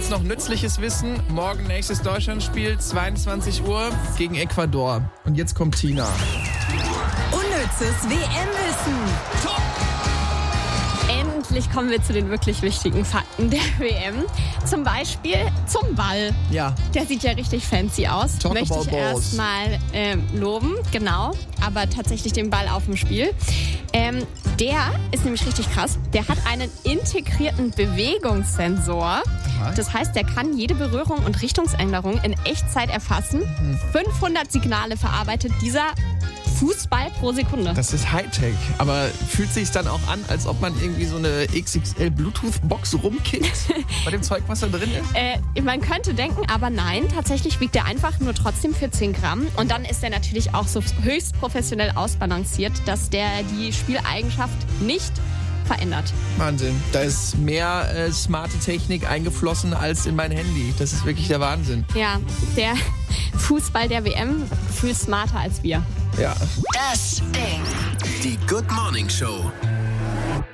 kurz noch nützliches Wissen. Morgen nächstes Deutschlandspiel, 22 Uhr gegen Ecuador. Und jetzt kommt Tina. Unnützes WM-Wissen. Endlich kommen wir zu den wirklich wichtigen Fakten der WM. Zum Beispiel zum Ball. Ja. Der sieht ja richtig fancy aus. Talk Möchte about ich balls. erstmal loben, genau. Aber tatsächlich den Ball auf dem Spiel. Der ist nämlich richtig krass. Der hat einen integrierten Bewegungssensor. Das heißt, der kann jede Berührung und Richtungsänderung in Echtzeit erfassen. 500 Signale verarbeitet dieser Fußball pro Sekunde. Das ist Hightech. Aber fühlt sich dann auch an, als ob man irgendwie so eine XXL Bluetooth-Box rumkickt bei dem Zeug, was da drin ist? Man könnte denken, aber nein, tatsächlich wiegt er einfach nur trotzdem 14 Gramm. Und dann ist er natürlich auch so höchst professionell ausbalanciert, dass der die Spieleigenschaft nicht verändert. Wahnsinn. Da ist mehr smarte Technik eingeflossen als in mein Handy. Das ist wirklich der Wahnsinn. Ja, der Fußball der WM viel smarter als wir. Ja. Das Ding. Die Good Morning Show.